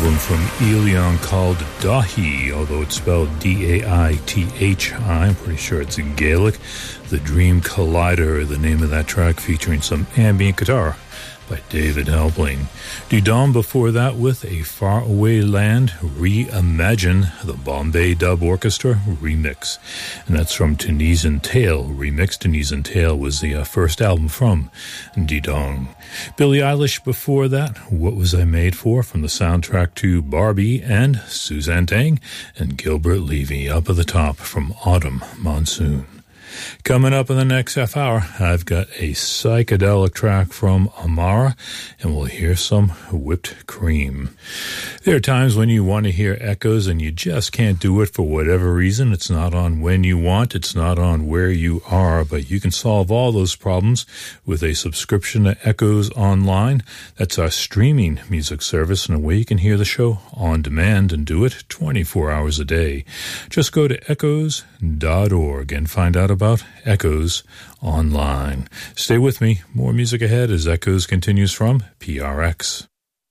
album from Aeolian called Daithí, although it's spelled D-A-I-T-H-I. I'm pretty sure it's in Gaelic. The Dream Collider, the name of that track, featuring some ambient guitar by David Helpling. Dudon before that with A Faraway Land Reimagine, the Bombay Dub Orchestra remix. And that's from Tunisian Tale remix. Tunisian Tale was the first album from Dudon. Billie Eilish before that, What Was I Made For, from the soundtrack to Barbie, and Suzanne Tang and Gilbert Levy up at the top from Autumn Monsoon. Coming up in the next half hour, I've got a psychedelic track from Amara, and we'll hear some whipped cream. There are times when you want to hear echoes and you just can't do it for whatever reason. It's not on when you want, it's not on where you are, but you can solve all those problems with a subscription to Echoes Online. That's our streaming music service and a way you can hear the show on demand and do it 24 hours a day. Just go to echoes.org and find out about Echoes Online. Stay with me. More music ahead as Echoes continues from PRX.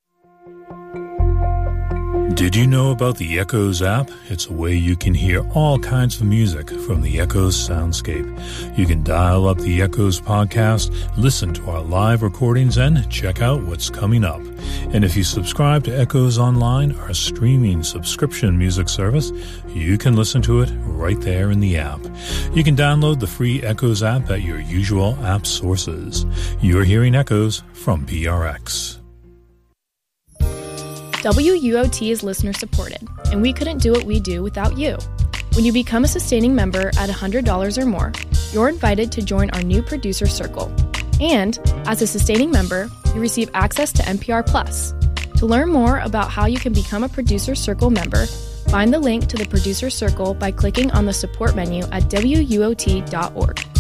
Did you know about the Echoes app? It's a way you can hear all kinds of music from the Echoes soundscape. You can dial up the Echoes podcast, listen to our live recordings, and check out what's coming up. And if you subscribe to Echoes Online, our streaming subscription music service, you can listen to it right there in the app. You can download the free Echoes app at your usual app sources. You're hearing Echoes from PRX. WUOT is listener-supported, and we couldn't do what we do without you. When you become a sustaining member at $100 or more, you're invited to join our new producer circle. And, as a sustaining member, you receive access to NPR Plus. To learn more about how you can become a producer circle member, find the link to the producer circle by clicking on the support menu at WUOT.org.